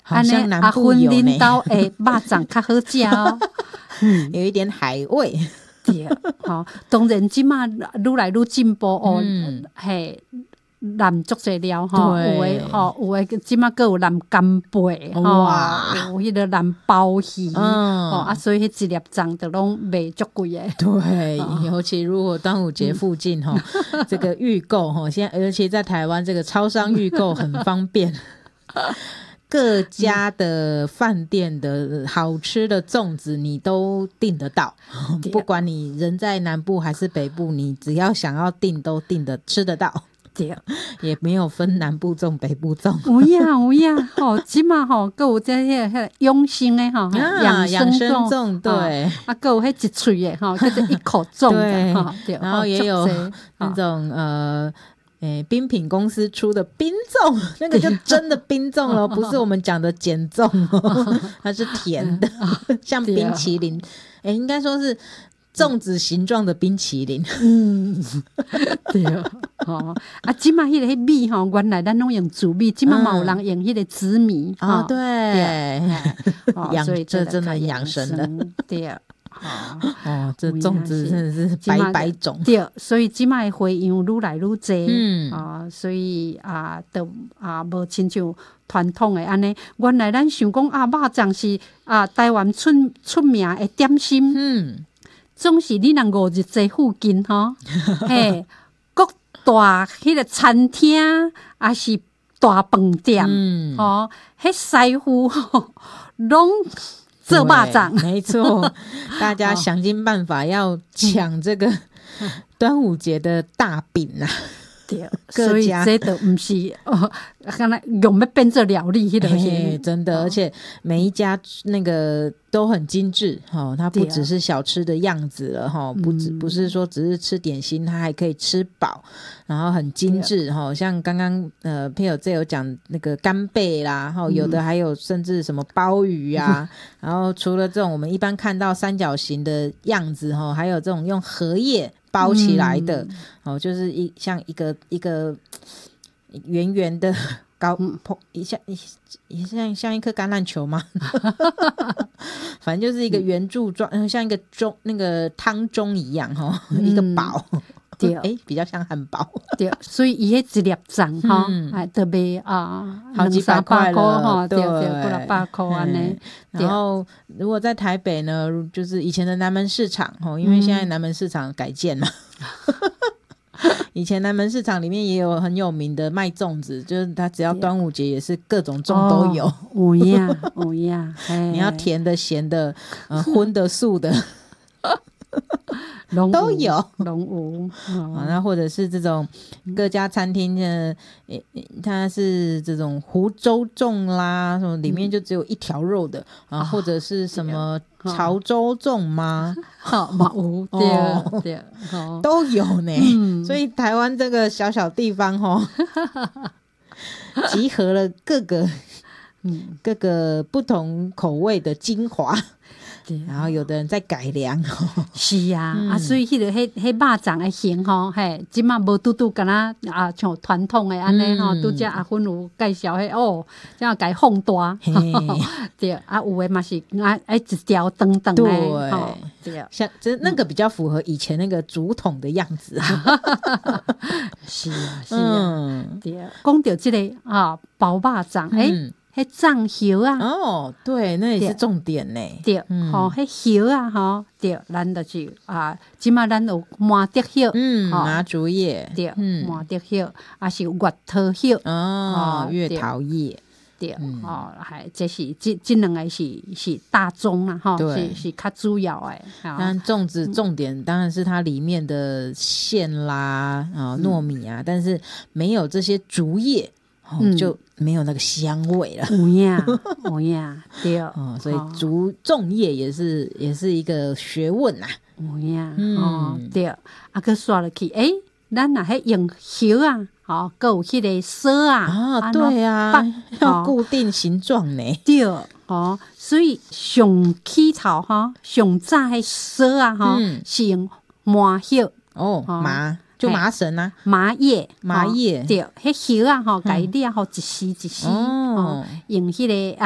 好像南部有呢， 薰到肉粽较好食哦。 有一点海味。 对，当然即马愈来愈进步哦，嘿。南足侪料吼，有诶即马佫有南干贝吼，有迄个南鲍鱼，所以迄一粒粽都拢卖足贵诶。 对，尤其如果端午节附近这个预购现在尤其在台湾这个超商预购很方便。各家的饭店的好吃的粽子你都订得到，不管你人在南部还是北部，你只要想要订都订得吃得到。对，也没有分南部粽北部粽。 有影即马佫有这些养生的养生粽， 对， 佫有迄一喙的叫做一口粽， 对，然后也有那种冰品公司出的冰粽，那个就真的冰粽了，不是我们讲的碱粽它是甜的，像冰淇淋，应该说是粽子形状的冰淇淋。 对即马迄个米原来咱拢用紫米，即马嘛有人用迄个紫米对，所以这真的养生的。 对。 这粽子真的是百百种。 对，所以即卖花样愈来愈济，所以都无亲像传统的安尼。原来咱想讲肉粽是台湾出名的点心，总是你若五日节附近嘿，各大迄个餐厅还是大饭店，迄师傅拢做肉粽， 没错，大家想尽办法要抢这个端午节的大饼啊！ 对，所以这都不是刚才用要变做料理迄个， 真的，而且每一家那个都很精致它不只是小吃的样子了不是说只是吃点心，它还可以吃饱，然后很精致像刚刚朋友这有讲那个干贝啦，有的还有甚至什么鲍鱼啊，然后除了这种我们一般看到三角形的样子还有这种用荷叶包起来的就是像一个圆圆的高像一颗橄榄球吗？反正就是一个圆柱状，像一个那个汤盅一样一个堡。对，比较像汉堡。 对，所以伊迄一粒粽特别好几百块了， 对，过600块安尼。 然后如果在台北呢，就是以前的南门市场因为现在南门市场改建了。以前南门市场里面也有很有名的卖粽子，就是它只要端午节也是各种粽都有。 有呀， 你要甜的、咸的、荤的、素的。都有，那或者是这种各家餐厅的，它是这种湖州粽啦，什么里面就只有一条肉的或者是什么潮州粽吗？ 对， 都有呢。所以台湾这个小小地方集合了各个不同口味的精华。然后有的人在改良是啊，所以迄个迄肉粽的型即马无拄敢若像传统的安尼拄则阿芬有介绍这样改放大对有的嘛是一条长长的对， 像那个比较符合以前那个竹筒的样子。 是啊对，讲到这个包肉粽迄粽叶对，那也是重点呢。 对，迄叶对，咱就是即马咱有麻竹叶， 麻竹叶， 对，麻竹叶，是月桃叶， 月桃叶， 对，这是这两个是大宗啦，是较主要的。 但粽子重点当然是它里面的馅啦，糯米啊，但是没有这些竹叶。就没有那个香味了。 有呀，对， 所以粽叶也是一个学问啊。 有呀，对，佮刷落去，咱若迄用叶佮有迄个丝对啊，要固定形状呢。 对，所以上起头上早迄丝是用麻叶麻。就麻绳啊， 麻叶对， 迄叶甲伊掠一丝一丝，用迄个